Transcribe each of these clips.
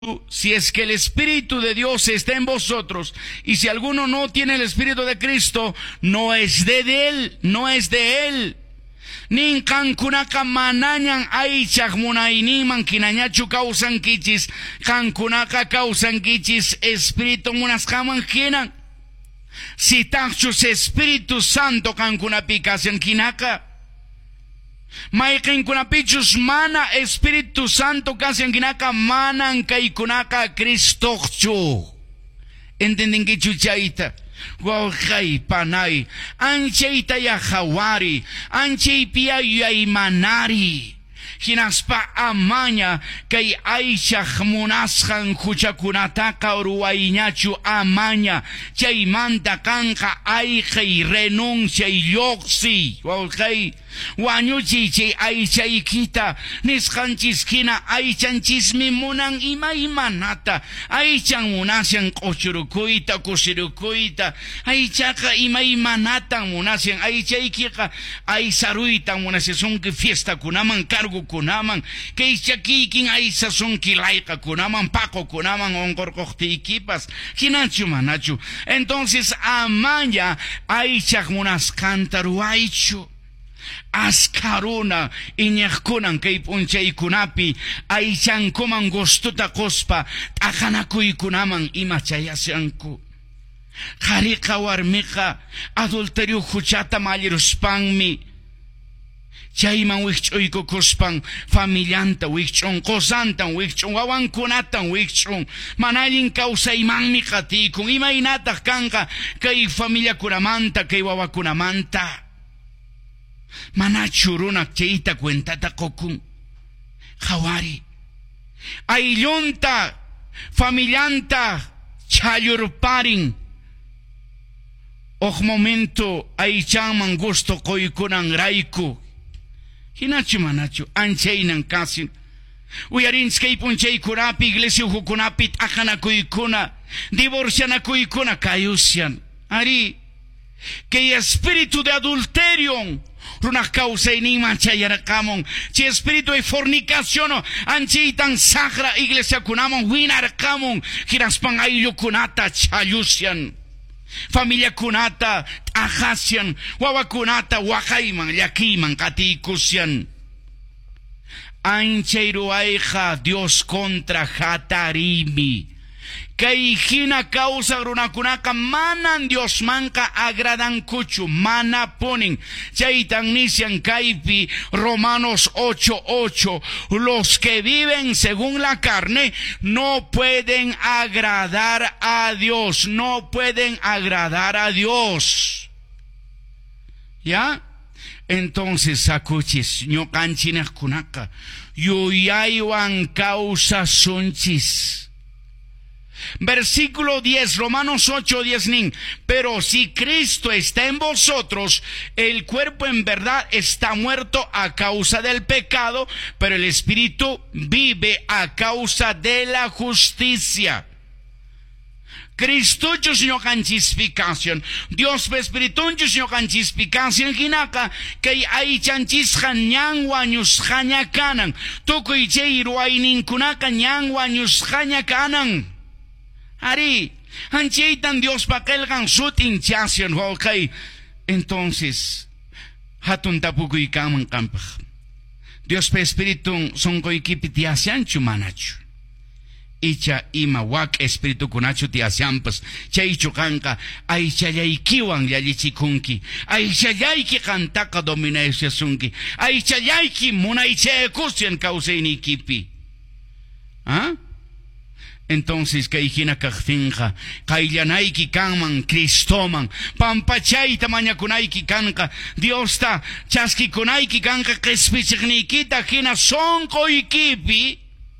Si es que el Espíritu de Dios está en vosotros, y si alguno no tiene el Espíritu de Cristo, no es de él, no es de él. Nin kankunaka manañan aychak munayniman kinañachu kawsankichis, kankunaka kawsankichis Espíritu munasqaman hinan. Si tachus Espíritu Santo kankunapi kasyankinaka, mayqinkunapichus mana Espíritu Santo kasyankinaka manan kaykunaka Cristochu. ¿Entendinkichu chayta? Wawqay panay anchayta yahawari anchaypiya yaymanari hinaspa amaña kay aychaq munasqan huchakunataqa ruwayñachu amaña chaymanta kanqa ayqay renunciay lluqsiy wawqay wañuchiy chay aychaykita nisqanchis hina aychanchismi munan imaymanata aychan munasyan q'uchurukuyta kusirukuyta aychaqa imaymanatan munasyan aychaykiqa aysaruyta munasyan sunki fiestakunaman cargukunaman kaychakiykin aysasunki layqakunaman paqukunaman onqurquqtiykipas hinachu manachu. Entonces amaña aychaq munasqanta ruwaychu askaruna iñaqkunan kay p'unchaykunapi aychankuman gustuta quspa t'aqanakuykunaman ima chayasyanku. Qhariqa warmiqa adulterio huchata malliruspanmi chayman wikch'uyku kuspan familianta wikch'un qosantan wikch'un wawankunatan wikch'un manallin kawsaymanmi qatiykun imaynataq kanqa kay familiakunamanta kay wawakunamanta. Manachu runak chayta cuentata qukun qhawari ayllunta familianta challurparin oq momento aychanman gusto quykunan rayku hinachu manachu anchaynan kasin uyarinchik kay p'unchaykunapi iglesia hukunapi t'aqanakuykuna divorcianakuykuna kayusyan ari que espíritu de adulterio runak kawsayninman chayarqamun chay espíritu de fornicación anchaytan saqra iglesia kunaman winarqamun hiraspan ayllukunata challusyan familia kunata t'aqasyan wawakunata waqayman llakiyman qatiykusyan anchay ruwayqa Dios contra hatarimi kay hina causa runakunaka manan Dios manka agradan kuchu mana ponen chaytan nisyan kaypi Romanos 8:8 los que viven según la carne no pueden agradar a Dios, no pueden agradar a Dios. ¿Ya? Entonces sakuchis ñoqanchikaq kunaka yuyaywan causa sunchis. Versículo 10, Romanos 8:10 nin. Pero si Cristo está en vosotros, el cuerpo en verdad está muerto a causa del pecado, pero el espíritu vive a causa de la justicia. Cristo señor canchificación, Dios espíritu señor canchificación hinaka que hay chanchisja ñangwa ñusjaña kanan tukuy chay ruwayninkunaka ñangwa ñusjaña kanan. Ari, anchaytan Dios pakelgan sutin chasyon okay. Entonces, hatun tapukuykaman kampaj. Dios pe espíritu son koykipi tiasyanchu manachu. Icha ima wak espíritu kunachu tiasyanpas. Chaychu kanka ay chayaykiwan yallichikunki. Ay chayayki kantaka dominayasyasunki. Ay chayayki munaychayakusyan kausaynikipi. ¿Ah? Entonces kayhina kaqtinqa qayllanayki kanman Cristoman pampachayta mañakunayki kanqa Diosta chaskikunayki kanqa q'ispichiqniykita hina sonquykipi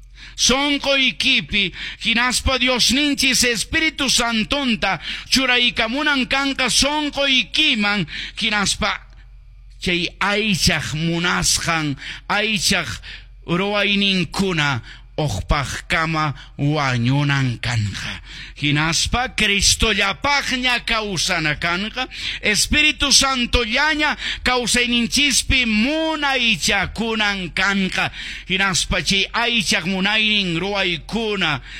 hinaspa Diosninchis Espíritu Santonta churaykamunan kanqa sonquykiman hinaspa chay aychaq munasqan aychaq ruwayninkuna okpajkama wañunan kanja. Hinaspa Cristo llapajña kausana kanja. Espíritu Santo llaña kausayninchispi muna ichakunan kanja. Hinaspa chi aichak munaynin ruaykuna